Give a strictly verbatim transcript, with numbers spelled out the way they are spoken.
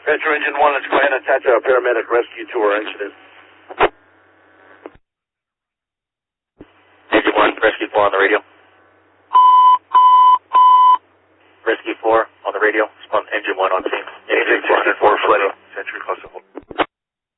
Metro Engine one, let's go ahead and attach a paramedic rescue to our incident. Engine one, Rescue four on the radio. Rescue four on the radio.